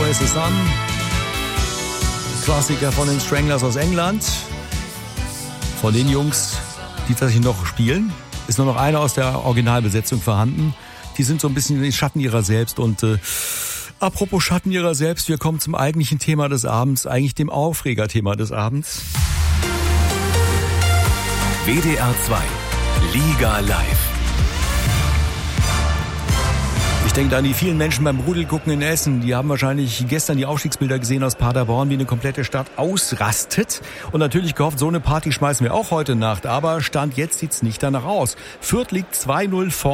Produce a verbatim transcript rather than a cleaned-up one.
Always the Sun. Klassiker von den Stranglers aus England. Von den Jungs, die tatsächlich noch spielen, ist nur noch einer aus der Originalbesetzung vorhanden. Die sind so ein bisschen in den Schatten ihrer selbst. Und äh, apropos Schatten ihrer selbst, wir kommen zum eigentlichen Thema des Abends, eigentlich dem Aufregerthema des Abends. W D R zwei, Liga live. Ich denke da an die vielen Menschen beim Rudelgucken in Essen. Die haben wahrscheinlich gestern die Aufstiegsbilder gesehen aus Paderborn, wie eine komplette Stadt ausrastet. Und natürlich gehofft, so eine Party schmeißen wir auch heute Nacht. Aber Stand jetzt sieht's nicht danach aus. Fürth liegt zwei null vor.